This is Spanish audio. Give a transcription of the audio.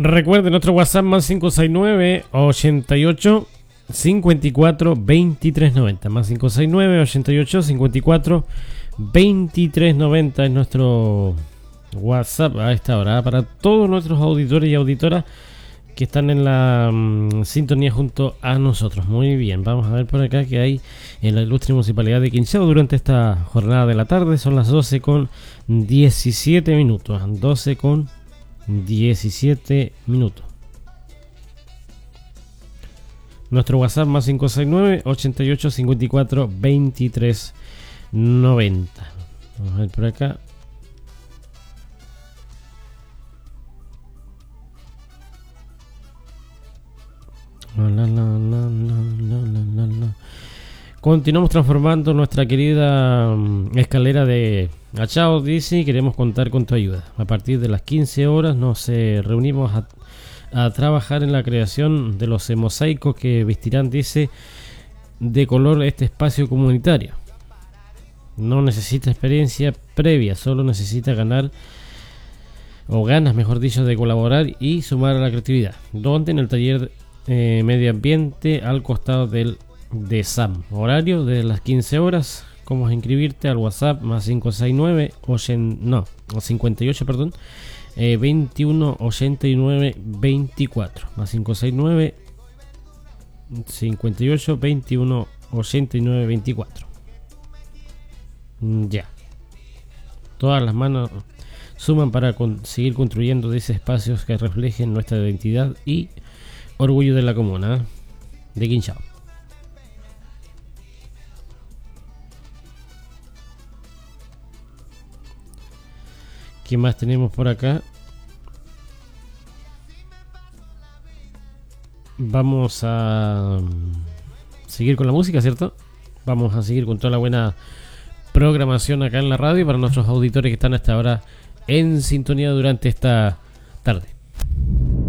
Recuerden nuestro WhatsApp más 569 88 54 23 90. Más 569 88 54 23 90 es nuestro WhatsApp a esta hora, para todos nuestros auditores y auditoras que están en la sintonía junto a nosotros. Muy bien, vamos a ver por acá que hay en la ilustre municipalidad de Quinchao durante esta jornada de la tarde. Son las 12 con 17 minutos. 12 con 17 minutos. Nuestro WhatsApp más 569 88 54 23 90. Vamos a ver por acá. Continuamos transformando nuestra querida escalera de Achao, dice, y queremos contar con tu ayuda. A partir de las 15 horas nos reunimos a trabajar en la creación de los mosaicos que vestirán, dice, de color este espacio comunitario. No necesita experiencia previa, solo necesita ganas, mejor dicho, de colaborar y sumar a la creatividad. Donde en el taller medio ambiente al costado del de SAM. Horario de las 15 horas. ¿Cómo inscribirte? Al WhatsApp más 569 58, perdón, 21 89 24 más 569 58 21 89 24. Ya. Todas las manos suman para seguir construyendo de esos espacios que reflejen nuestra identidad y orgullo de la comuna de Quinchao. ¿Qué más tenemos por acá? Vamos a seguir con la música, ¿cierto? Vamos a seguir con toda la buena programación acá en la radio para nuestros auditores que están hasta ahora en sintonía durante esta tarde.